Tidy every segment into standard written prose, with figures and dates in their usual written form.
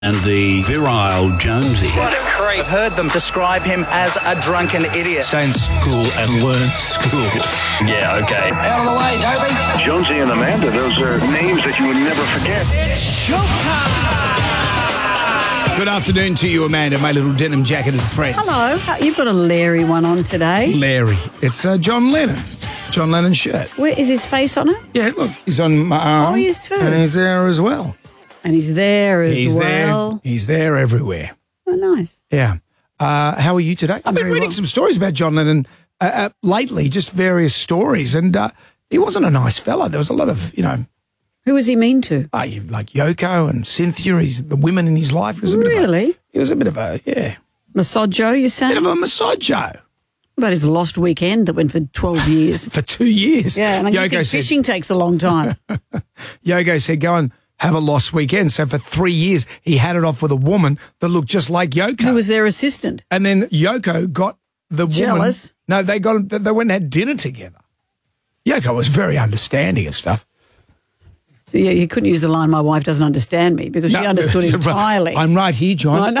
And the virile Jonesy. What a creep. I've heard them describe him as a drunken idiot. Stay in school and learn school. Yeah, okay. Out of the way, Toby. Jonesy and Amanda, those are names that you would never forget. It's showtime. Good afternoon to you, Amanda, my little denim jacketed friend. Hello. You've got a Larry one on today. Larry. It's John Lennon. John Lennon's shirt. Where is his face on it? Yeah, look, he's on my arm. Oh, he is too. And he's there as well. And he's there as well. He's there everywhere. Oh, nice. Yeah. How are you today? I've been reading some stories about John Lennon lately, just various stories, and he wasn't a nice fella. There was a lot of, Who was he mean to? like Yoko and Cynthia, the women in his life. He was a bit of a, yeah. Misogyno, you saying? Bit of a misogyno. About his lost weekend that went for 12 years. For 2 years. Yeah, and Yoko said, fishing takes a long time. Yoko said, go and have a lost weekend. So for 3 years, he had it off with a woman that looked just like Yoko. Who was their assistant? And then Yoko got the Jealous? woman. No, they went and had dinner together. Yoko was very understanding of stuff. So, yeah, you couldn't use the line, my wife doesn't understand me, because she understood entirely. I'm right here, John.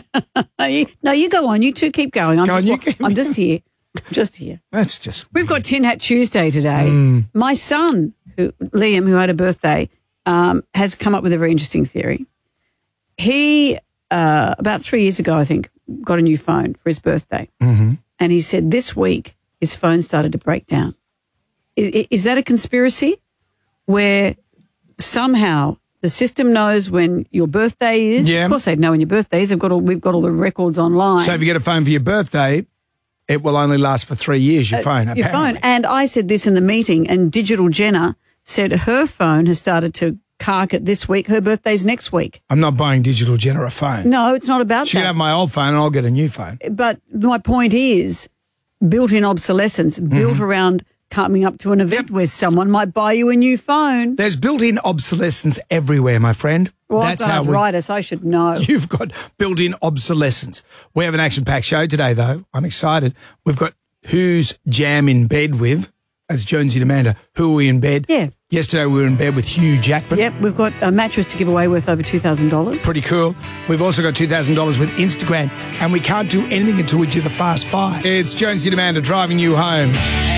No, you go on. You two keep going. I'm just here. Just here. That's just We've got Tin Hat Tuesday today. My son, Liam, who had a birthday, has come up with a very interesting theory. He, about 3 years ago, I think, got a new phone for his birthday. Mm-hmm. And he said this week his phone started to break down. Is that a conspiracy where somehow the system knows when your birthday is? Yeah. Of course they'd know when your birthday is. We've got all the records online. So if you get a phone for your birthday, it will only last for 3 years, your phone, apparently. Your phone. And I said this in the meeting, and Digital Jenna said her phone has started to cark it this week. Her birthday's next week. I'm not buying Digital Jenna a phone. No, it's not about She can have my old phone and I'll get a new phone. But my point is built-in obsolescence, built around coming up to an event where someone might buy you a new phone. There's built-in obsolescence everywhere, my friend. Well, that's how arthritis, I should know. You've got built-in obsolescence. We have an action-packed show today, though. I'm excited. We've got Who's Jam in Bed With? That's Jonesy and Amanda. Who are we in bed? Yeah. Yesterday we were in bed with Hugh Jackman. Yep, we've got a mattress to give away worth over $2,000. Pretty cool. We've also got $2,000 with Instagram, and we can't do anything until we do the Fast Five. It's Jonesy and Amanda driving you home.